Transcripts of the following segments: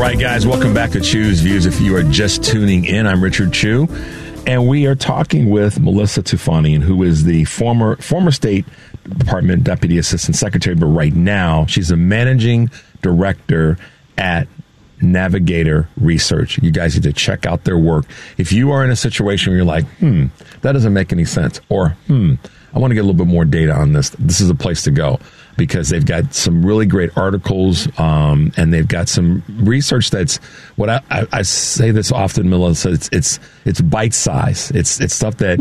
right, guys, welcome back to Chew's Views. If you are just tuning in, I'm Richard Chew, and we are talking with Melissa Tufanian, who is the former State Department Deputy Assistant Secretary, but right now she's a managing director at Navigator Research. You guys need to check out their work. If you are in a situation where you're like, that doesn't make any sense, or I want to get a little bit more data on this, this is a place to go, because they've got some really great articles, and they've got some research that's what I say this often, Melissa. It's bite size. It's stuff that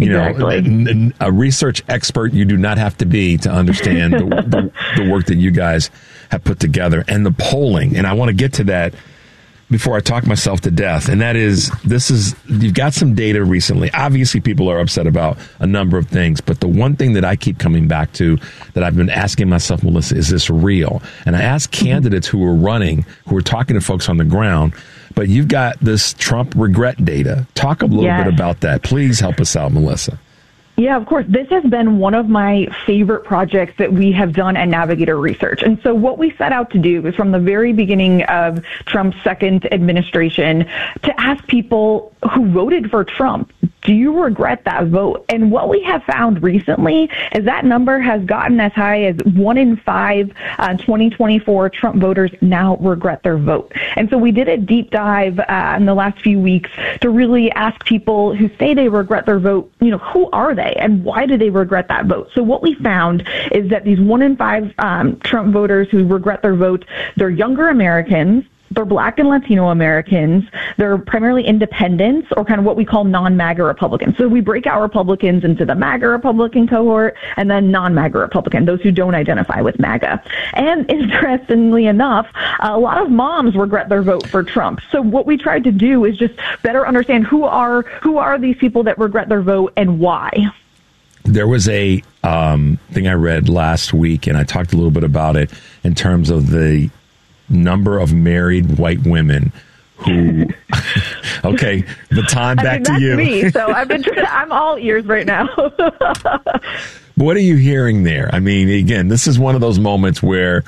know a research expert you do not have to be to understand the work that you guys have put together and the polling. And I want to get to that before I talk myself to death. And that is, you've got some data recently. Obviously, people are upset about a number of things. But the one thing that I keep coming back to that I've been asking myself, Melissa, is this real? And I ask candidates who are running, who are talking to folks on the ground, but you've got this Trump regret data. Talk a little bit about that. Please help us out, Melissa. Yeah, of course. This has been one of my favorite projects that we have done at Navigator Research. And so what we set out to do was from the very beginning of Trump's second administration to ask people who voted for Trump, do you regret that vote? And what we have found recently is that number has gotten as high as 1 in 5 2024 Trump voters now regret their vote. And so we did a deep dive in the last few weeks to really ask people who say they regret their vote, who are they and why do they regret that vote? So what we found is that these 1 in 5 Trump voters who regret their vote, they're younger Americans, they're Black and Latino Americans. They're primarily independents or kind of what we call non-MAGA Republicans. So we break out Republicans into the MAGA Republican cohort and then non-MAGA Republican, those who don't identify with MAGA. And interestingly enough, a lot of moms regret their vote for Trump. So what we tried to do is just better understand who are these people that regret their vote and why. There was a thing I read last week, and I talked a little bit about it in terms of the number of married white women who okay, the time back to you. Me, so I'm all ears right now. What are you hearing there? I mean, again, this is one of those moments where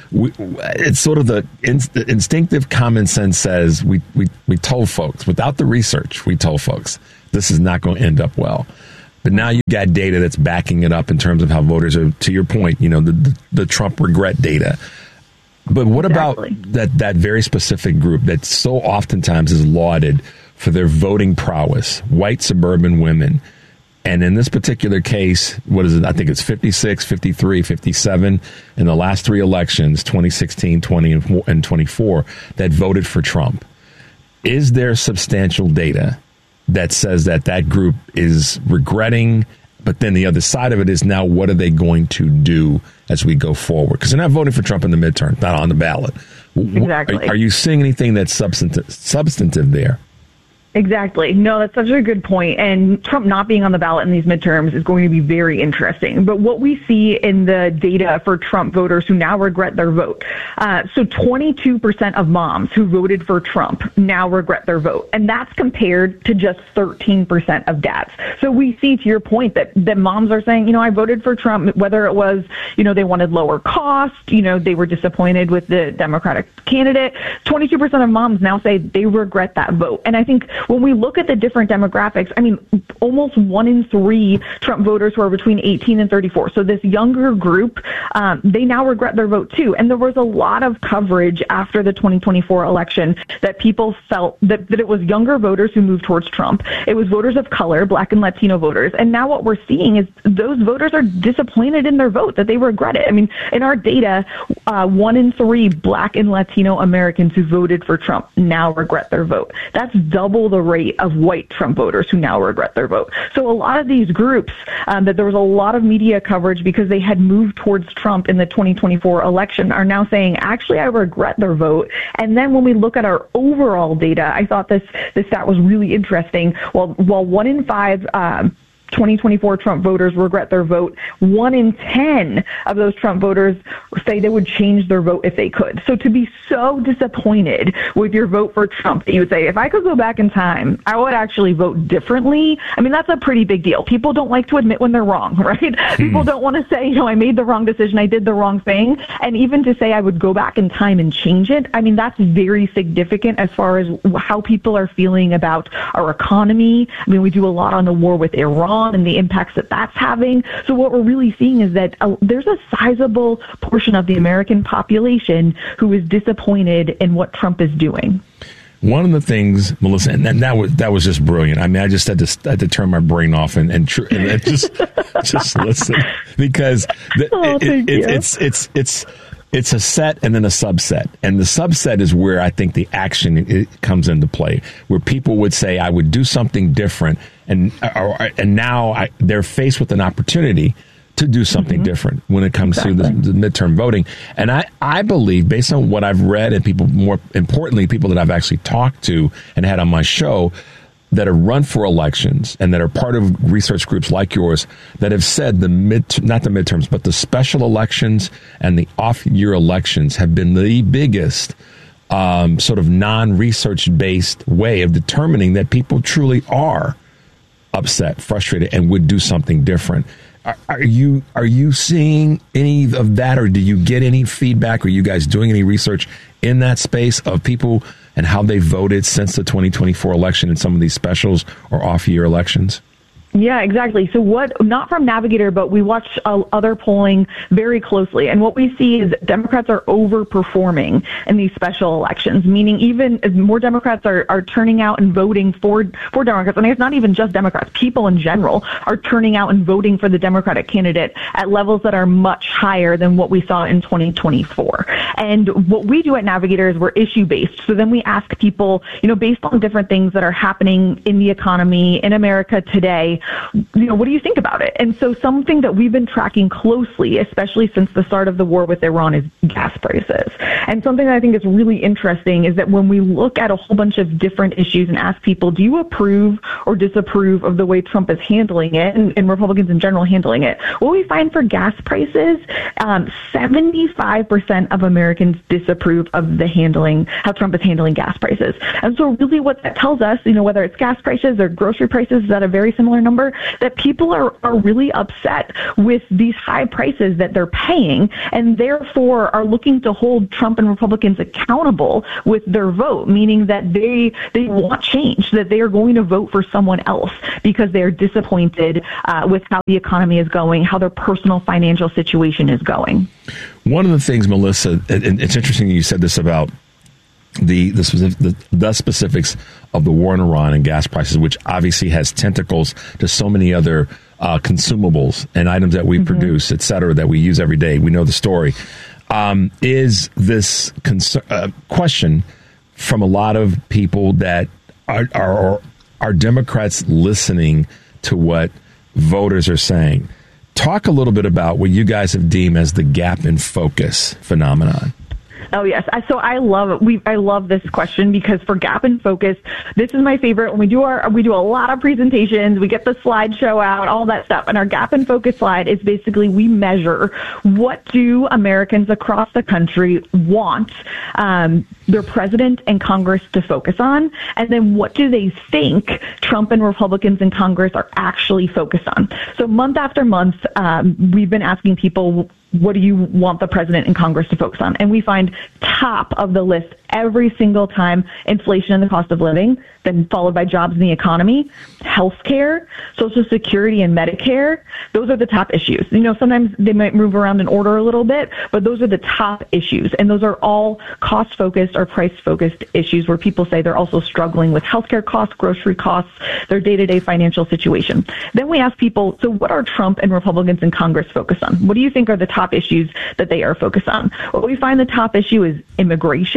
it's sort of the instinctive common sense says we told folks, without the research, we told folks this is not going to end up well. But now you've got data that's backing it up in terms of how voters are, to your point, the Trump regret data. But what about that very specific group that so oftentimes is lauded for their voting prowess, white suburban women? And in this particular case, what is it? I think it's 56, 53, 57 in the last 3 elections, 2016, 20, and 24, that voted for Trump. Is there substantial data that says that group is regretting? But then the other side of it is now, what are they going to do as we go forward? Because they're not voting for Trump in the midterm, not on the ballot. Exactly. Are you seeing anything that's substantive there? Exactly. No, that's such a good point. And Trump not being on the ballot in these midterms is going to be very interesting. But what we see in the data for Trump voters who now regret their vote, so 22% of moms who voted for Trump now regret their vote. And that's compared to just 13% of dads. So we see, to your point, that moms are saying, I voted for Trump, whether it was, they wanted lower cost, they were disappointed with the Democratic candidate. 22% of moms now say they regret that vote. And I think when we look at the different demographics, almost 1 in 3 Trump voters who are between 18 and 34. So this younger group, they now regret their vote too. And there was a lot of coverage after the 2024 election that people felt that it was younger voters who moved towards Trump. It was voters of color, Black and Latino voters. And now what we're seeing is those voters are disappointed in their vote, that they regret it. In our data, 1 in 3 Black and Latino Americans who voted for Trump now regret their vote. That's double the rate of white Trump voters who now regret their vote. So a lot of these groups that there was a lot of media coverage because they had moved towards Trump in the 2024 election are now saying, actually, I regret their vote. And then when we look at our overall data, I thought this stat was really interesting. While 1 in 5 2024 Trump voters regret their vote. 1 in 10 of those Trump voters say they would change their vote if they could. So to be so disappointed with your vote for Trump that you would say, if I could go back in time, I would actually vote differently. I mean, that's a pretty big deal. People don't like to admit when they're wrong, right? People don't want to say, I made the wrong decision, I did the wrong thing. And even to say I would go back in time and change it, I mean, that's very significant as far as how people are feeling about our economy. I mean, we do a lot on the war with Iran and the impacts that that's having. So what we're really seeing is that there's a sizable portion of the American population who is disappointed in what Trump is doing. One of the things, Melissa, and that was just brilliant. I mean, I just had to turn my brain off and just listen, because it's a set and then a subset, and the subset is where I think the action comes into play, where people would say, I would do something different, and now they're faced with an opportunity to do something different when it comes to the midterm voting. And I believe, based on what I've read and people, more importantly, people that I've actually talked to and had on my show that have run for elections and that are part of research groups like yours that have said not the midterms, but the special elections and the off-year elections have been the biggest sort of non-research based way of determining that people truly are upset, frustrated, and would do something different. Are you seeing any of that, or do you get any feedback? Are you guys doing any research in that space of people and how they voted since the 2024 election in some of these specials or off-year elections? Yeah, exactly. So not from Navigator, but we watch other polling very closely. And what we see is Democrats are overperforming in these special elections, meaning even more Democrats are turning out and voting for Democrats. I mean, it's not even just Democrats. People in general are turning out and voting for the Democratic candidate at levels that are much higher than what we saw in 2024. And what we do at Navigator is we're issue-based. So then we ask people, based on different things that are happening in the economy in America today, what do you think about it? And so something that we've been tracking closely, especially since the start of the war with Iran, is gas prices. And something that I think is really interesting is that when we look at a whole bunch of different issues and ask people, do you approve or disapprove of the way Trump is handling it, and Republicans in general handling it, what we find for gas prices, 75% of Americans disapprove of how Trump is handling gas prices. And so really what that tells us, whether it's gas prices or grocery prices, is at a very similar number, that people are really upset with these high prices that they're paying, and therefore are looking to hold Trump and Republicans accountable with their vote, meaning that they want change, that they are going to vote for someone else because they are disappointed with how the economy is going, how their personal financial situation is going. One of the things, Melissa, and it's interesting you said this about the specifics of the war in Iran and gas prices, which obviously has tentacles to so many other consumables and items that we produce, et cetera, that we use every day. We know the story. Is this question from a lot of people that are Democrats listening to what voters are saying? Talk a little bit about what you guys have deemed as the gap in focus phenomenon. Oh, yes. So I love this question, because for gap and focus, this is my favorite. When we do a lot of presentations, we get the slideshow out, all that stuff. And our gap and focus slide is basically we measure what do Americans across the country want their president and Congress to focus on, and then what do they think Trump and Republicans in Congress are actually focused on. So month after month, we've been asking people, what do you want the president and Congress to focus on? And we find top of the list every single time inflation and the cost of living, then followed by jobs and the economy, healthcare, Social Security, and Medicare. Those are the top issues. Sometimes they might move around in order a little bit, but those are the top issues. And those are all cost-focused or price-focused issues where people say they're also struggling with healthcare costs, grocery costs, their day-to-day financial situation. Then we ask people, so what are Trump and Republicans in Congress focused on? What do you think are the top issues that they are focused on? Well, we find the top issue is immigration,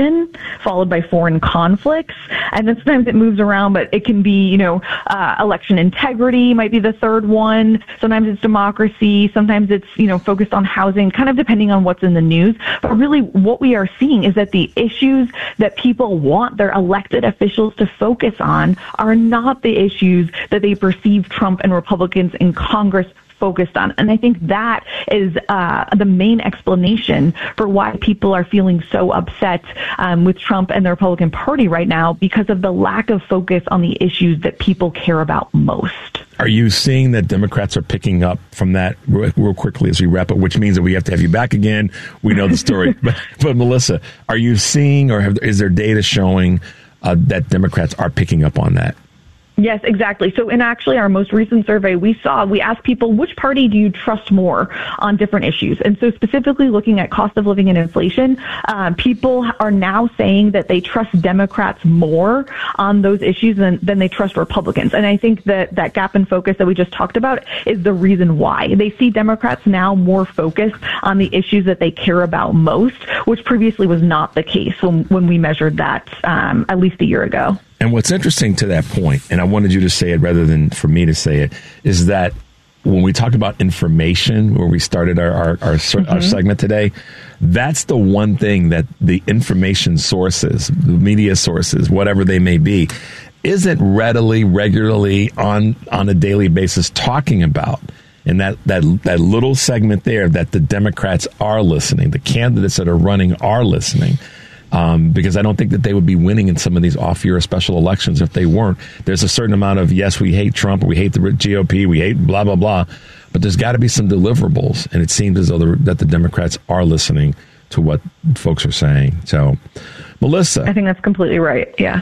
followed by foreign conflicts. And then sometimes it moves around, but it can be, election integrity might be the third one. Sometimes it's democracy. Sometimes it's, focused on housing, kind of depending on what's in the news. But really what we are seeing is that the issues that people want their elected officials to focus on are not the issues that they perceive Trump and Republicans in Congress focused on. And I think that is the main explanation for why people are feeling so upset with Trump and the Republican Party right now, because of the lack of focus on the issues that people care about most. Are you seeing that Democrats are picking up from that real quickly as we wrap up, which means that we have to have you back again? We know the story. but Melissa, are you seeing, or is there data showing that Democrats are picking up on that? Yes, exactly. So in actually our most recent survey, we asked people, which party do you trust more on different issues? And so specifically looking at cost of living and inflation, people are now saying that they trust Democrats more on those issues than they trust Republicans. And I think that gap in focus that we just talked about is the reason why. They see Democrats now more focused on the issues that they care about most, which previously was not the case when we measured that at least a year ago. And what's interesting to that point, and I wanted you to say it rather than for me to say it, is that when we talk about information, where we started our segment today, that's the one thing that the information sources, the media sources, whatever they may be, isn't regularly on a daily basis talking about. And that little segment there, that the Democrats are listening, the candidates that are running are listening. Because I don't think that they would be winning in some of these off-year special elections if they weren't. There's a certain amount of, yes, we hate Trump, we hate the GOP, we hate blah, blah, blah. But there's got to be some deliverables. And it seems as though that the Democrats are listening to what folks are saying. So, Melissa. I think that's completely right. Yeah.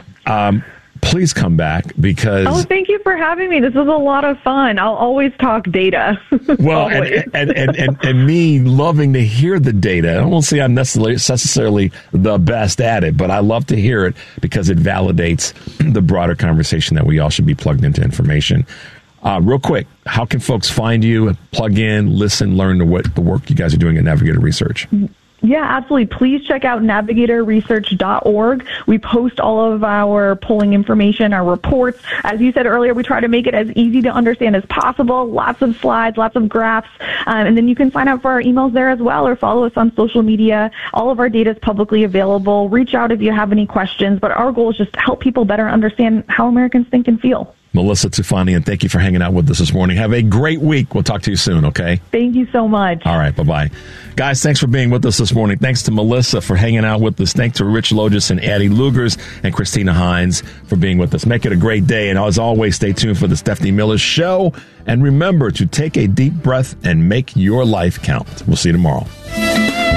Please come back because... Oh, thank you for having me. This was a lot of fun. I'll always talk data. Well, and me loving to hear the data. I won't say I'm necessarily the best at it, but I love to hear it because it validates the broader conversation that we all should be plugged into information. Real quick, how can folks find you, plug in, listen, learn the work you guys are doing at Navigator Research? Yeah, absolutely. Please check out navigatorresearch.org. We post all of our polling information, our reports. As you said earlier, we try to make it as easy to understand as possible. Lots of slides, lots of graphs. And then you can sign up for our emails there as well or follow us on social media. All of our data is publicly available. Reach out if you have any questions. But our goal is just to help people better understand how Americans think and feel. Melissa Tufanian, thank you for hanging out with us this morning. Have a great week. We'll talk to you soon, okay? Thank you so much. All right, bye-bye. Guys, thanks for being with us this morning. Thanks to Melissa for hanging out with us. Thanks to Rich Logis and Addie Lugers and Christina Hines for being with us. Make it a great day. And as always, stay tuned for the Stephanie Miller Show. And remember to take a deep breath and make your life count. We'll see you tomorrow.